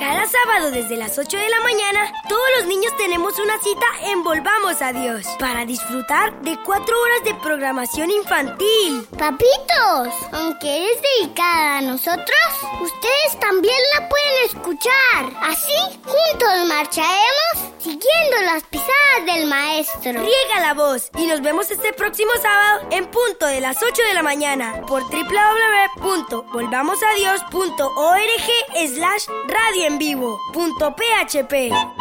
Cada sábado desde las 8 de la mañana, todos los niños tenemos una cita en Volvamos a Dios para disfrutar de 4 horas de programación infantil. Papitos, aunque es dedicada a nosotros, ustedes también la pueden escuchar. Así, juntos marcharemos siguiendo las pisadas del maestro. Riega la voz y nos vemos este próximo sábado en punto de las 8 de la mañana por www.volvamosadios.org/radioenvivo.php.